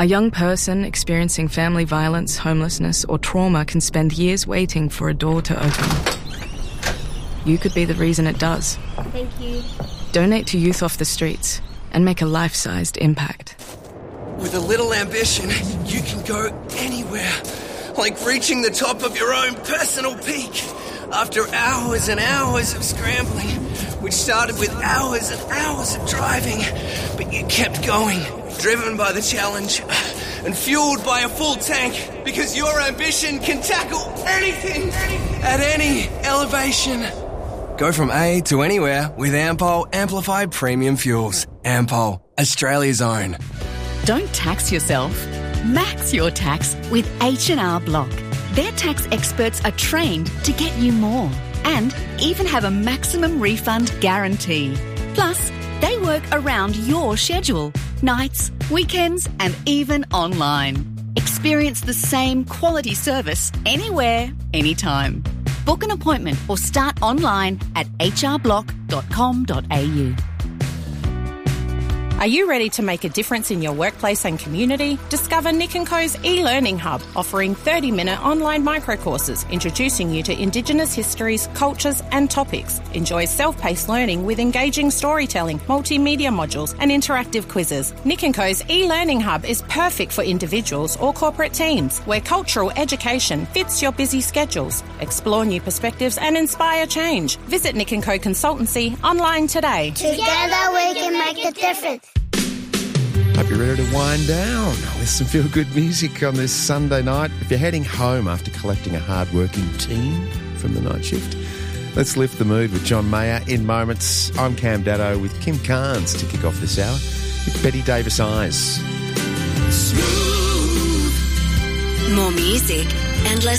A young person experiencing family violence, homelessness, or trauma can spend years waiting for a door to open. You could be the reason it does. Thank you. Donate to Youth Off the Streets and make a life-sized impact. With a little ambition, you can go anywhere. Like reaching the top of your own personal peak. After hours and hours of scrambling, which started with hours and hours of driving, but you kept going, driven by the challenge and fueled by a full tank, because your ambition can tackle anything at any elevation. Go from A to anywhere with Ampol Amplified Premium Fuels. Ampol, Australia's own. Don't tax yourself. Max your tax with H&R Block. Their tax experts are trained to get you more and even have a maximum refund guarantee. Plus, they work around your schedule, nights, weekends, and even online. Experience the same quality service anywhere, anytime. Book an appointment or start online at hrblock.com.au. Are you ready to make a difference in your workplace and community? Discover Nick & Co's e-learning hub, offering 30-minute online microcourses introducing you to Indigenous histories, cultures and topics. Enjoy self-paced learning with engaging storytelling, multimedia modules and interactive quizzes. Nick & Co's e-learning hub is perfect for individuals or corporate teams, where cultural education fits your busy schedules. Explore new perspectives and inspire change. Visit Nick & Co Consultancy online today. Together we can make a difference. Hope you're ready to wind down with some feel-good music on this Sunday night. If you're heading home after collecting a hard-working team from the night shift, let's lift the mood with John Mayer in moments. I'm Cam Daddo with Kim Carnes to kick off this hour with Betty Davis Eyes. Smooth. More music and less